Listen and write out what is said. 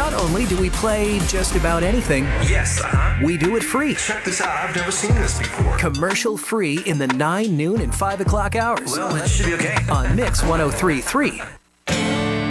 Not only do we play just about anything, Yes, we do it free. Check this out. I've never seen this before. Commercial free in the 9, noon, and 5 o'clock hours Well, it should be okay. on Mix 103.3.